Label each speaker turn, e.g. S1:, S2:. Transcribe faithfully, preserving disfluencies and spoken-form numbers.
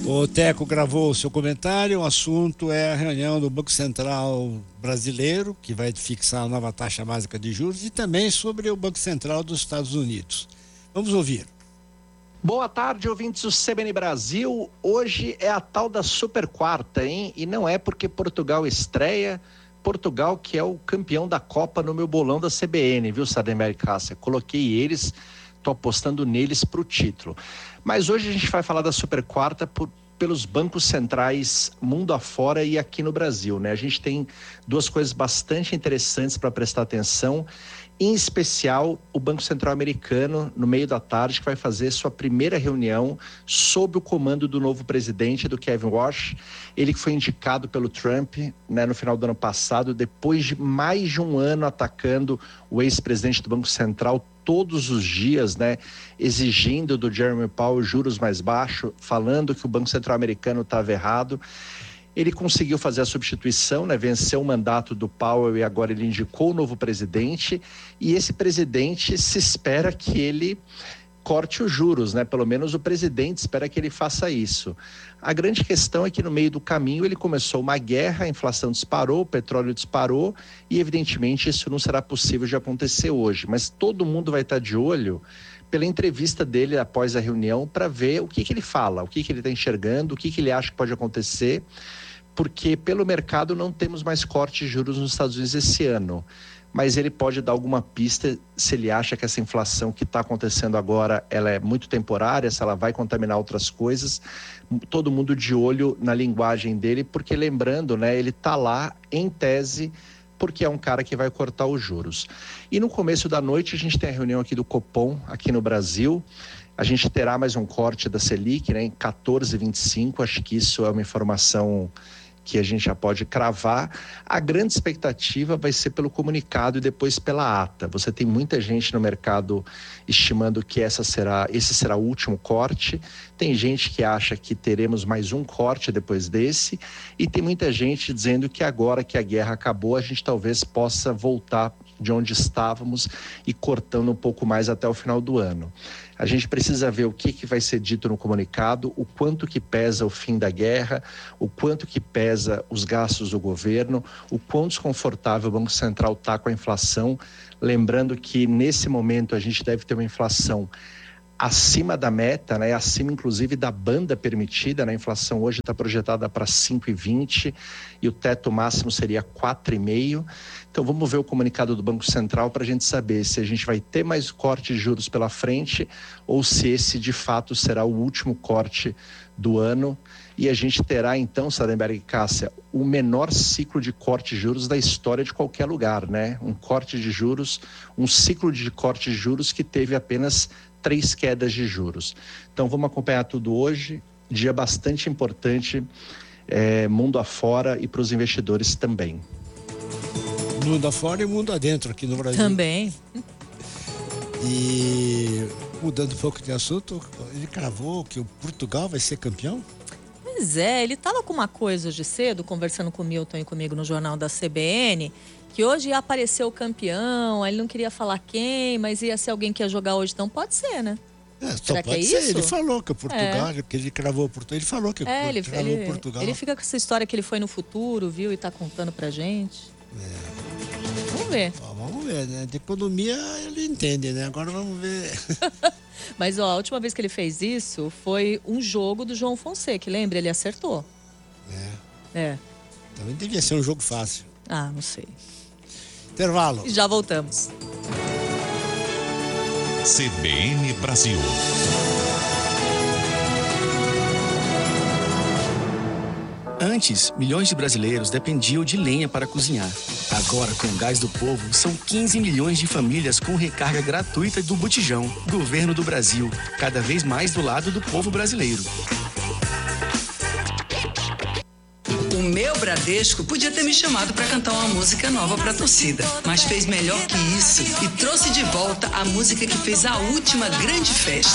S1: O Teco gravou o seu comentário. O assunto é a reunião do Banco Central brasileiro, que vai fixar a nova taxa básica de juros, e também sobre o Banco Central dos Estados Unidos. Vamos ouvir.
S2: Boa tarde, ouvintes do C B N Brasil. Hoje é a tal da super quarta, hein? E não é porque Portugal estreia. Portugal, que é o campeão da Copa no meu bolão da C B N, viu, Sardenberg Cássia? Coloquei eles, tô apostando neles pro título. Mas hoje a gente vai falar da super quarta por, pelos bancos centrais mundo afora e aqui no Brasil, né? A gente tem duas coisas bastante interessantes para prestar atenção, em especial o Banco Central americano, no meio da tarde, que vai fazer sua primeira reunião sob o comando do novo presidente, do Kevin Warsh. Ele que foi indicado pelo Trump, né, no final do ano passado, depois de mais de um ano atacando o ex-presidente do Banco Central todos os dias, né, exigindo do Jerome Powell juros mais baixos, falando que o Banco Central americano estava errado. Ele conseguiu fazer a substituição, né, venceu o mandato do Powell e agora ele indicou o novo presidente, e esse presidente se espera que ele corte os juros, né? Pelo menos o presidente espera que ele faça isso. A grande questão é que no meio do caminho ele começou uma guerra, a inflação disparou, o petróleo disparou e evidentemente isso não será possível de acontecer hoje, mas todo mundo vai estar de olho pela entrevista dele após a reunião para ver o que, que ele fala, o que, que ele está enxergando, o que, que ele acha que pode acontecer, porque pelo mercado não temos mais corte de juros nos Estados Unidos esse ano. Mas ele pode dar alguma pista se ele acha que essa inflação que está acontecendo agora, ela é muito temporária, se ela vai contaminar outras coisas. Todo mundo de olho na linguagem dele, porque lembrando, né, ele está lá em tese, porque é um cara que vai cortar os juros. E no começo da noite a gente tem a reunião aqui do Copom, aqui no Brasil. A gente terá mais um corte da Selic, né, em quatorze vírgula vinte e cinco, acho que isso é uma informação que a gente já pode cravar. A grande expectativa vai ser pelo comunicado e depois pela ata. Você tem muita gente no mercado estimando que essa será, esse será o último corte. Tem gente que acha que teremos mais um corte depois desse. E tem muita gente dizendo que agora que a guerra acabou, a gente talvez possa voltar de onde estávamos e cortando um pouco mais até o final do ano. A gente precisa ver o que, que vai ser dito no comunicado, o quanto que pesa o fim da guerra, o quanto que pesa os gastos do governo, o quão desconfortável o Banco Central está com a inflação. Lembrando que nesse momento a gente deve ter uma inflação acima da meta, né? Acima inclusive da banda permitida, né? A inflação hoje está projetada para cinco vírgula vinte e o teto máximo seria quatro vírgula cinco. Então vamos ver o comunicado do Banco Central para a gente saber se a gente vai ter mais corte de juros pela frente ou se esse de fato será o último corte do ano. E a gente terá então, Sardenberg e Cássia, o menor ciclo de corte de juros da história de qualquer lugar, né? Um corte de juros, um ciclo de corte de juros que teve apenas três quedas de juros. Então vamos acompanhar tudo hoje, dia bastante importante, é, mundo afora e para os investidores também.
S1: Mundo afora e mundo adentro aqui no Brasil.
S3: Também.
S1: E mudando um pouco de assunto, ele cravou que o Portugal vai ser campeão?
S3: Pois é, ele estava com uma coisa hoje cedo, conversando com o Milton e comigo no jornal da C B N, que hoje ia aparecer o campeão, ele não queria falar quem, mas ia ser alguém que ia jogar hoje, então pode ser, né?
S1: É, só
S3: Será
S1: pode
S3: que é
S1: ser.
S3: isso?
S1: Ele falou que o Portugal,
S3: É.
S1: que ele cravou o Portugal, ele falou que
S3: É, ele,
S1: cravou
S3: ele,
S1: o Portugal.
S3: ele fica com essa história que ele foi no futuro, viu, e tá contando pra gente.
S1: É.
S3: Vamos ver.
S1: Ó, vamos ver, né? De economia ele entende, né? Agora vamos ver.
S3: Mas, ó, a última vez que ele fez isso foi um jogo do João Fonseca, lembra? Ele acertou.
S1: É.
S3: É.
S1: Também devia ser um jogo fácil.
S3: Ah, não sei.
S1: Intervalo.
S3: E já voltamos.
S4: C B N Brasil.
S5: Antes, milhões de brasileiros dependiam de lenha para cozinhar. Agora, com o gás do povo, são quinze milhões de famílias com recarga gratuita do Botijão. Governo do Brasil, cada vez mais do lado do povo brasileiro.
S6: O meu Bradesco podia ter me chamado para cantar uma música nova para a torcida, mas fez melhor que isso e trouxe de volta a música que fez a última grande festa.